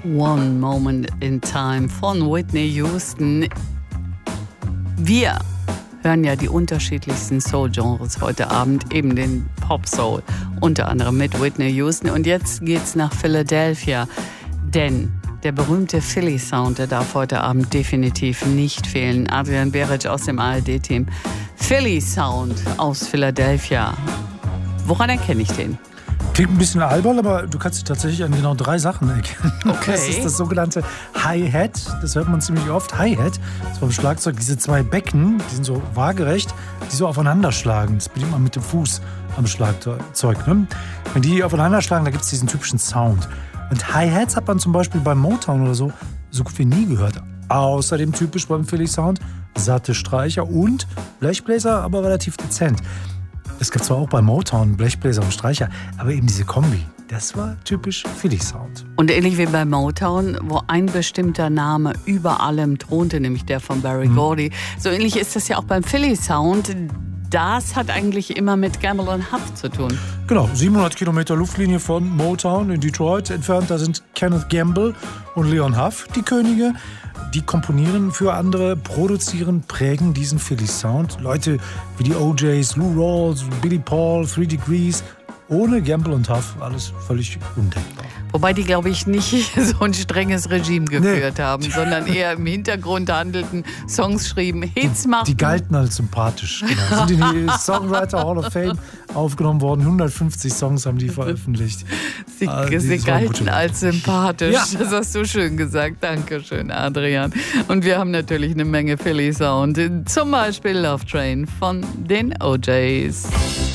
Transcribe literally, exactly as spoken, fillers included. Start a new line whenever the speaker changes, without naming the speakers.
One Moment in Time von Whitney Houston. Wir hören ja die unterschiedlichsten Soul-Genres heute Abend, eben den Pop-Soul, unter anderem mit Whitney Houston. Und jetzt geht's nach Philadelphia, denn der berühmte Philly-Sound, der darf heute Abend definitiv nicht fehlen. Adrian Beric aus dem A R D-Team. Philly-Sound aus Philadelphia. Woran erkenne ich den?
Klingt ein bisschen albern, aber du kannst dich tatsächlich an genau drei Sachen erkennen.
Okay.
Das ist das sogenannte Hi-Hat. Das hört man ziemlich oft. Hi-Hat ist beim Schlagzeug diese zwei Becken, die sind so waagerecht, die so aufeinander schlagen. Das bedient man mit dem Fuß am Schlagzeug. Ne? Wenn die aufeinander schlagen, da gibt es diesen typischen Sound. Und Hi-Hats hat man zum Beispiel beim Motown oder so so gut wie nie gehört. Außerdem typisch beim Philly-Sound satte Streicher und Blechbläser, aber relativ dezent. Es gab zwar auch bei Motown Blechbläser und Streicher, aber eben diese Kombi, das war typisch Philly-Sound.
Und ähnlich wie bei Motown, wo ein bestimmter Name über allem thronte, nämlich der von Berry
Mhm.
Gordy, so ähnlich ist das ja auch beim Philly-Sound. Das hat eigentlich immer mit Gamble und Huff zu tun.
Genau, siebenhundert Kilometer Luftlinie von Motown in Detroit entfernt. Da sind Kenneth Gamble und Leon Huff, die Könige. Die komponieren für andere, produzieren, prägen diesen Philly-Sound. Leute wie die O Js, Lou Rawls, Billy Paul, Three Degrees. Ohne Gamble und Huff alles völlig undenkbar.
Wobei die, glaube ich, nicht so ein strenges Regime geführt
Nee.
haben, sondern eher im Hintergrund handelten, Songs schrieben, Hits machten.
Die galten als sympathisch. Genau. Sind in die Songwriter Hall of Fame aufgenommen worden. hundertfünfzig Songs haben die veröffentlicht.
Sie,
Also,
sie
das war eine
galten
gute
als sympathisch.
Ja.
Das hast du schön gesagt. Dankeschön, Adrian. Und wir haben natürlich eine Menge Philly-Sound. Zum Beispiel Love Train von den O Js.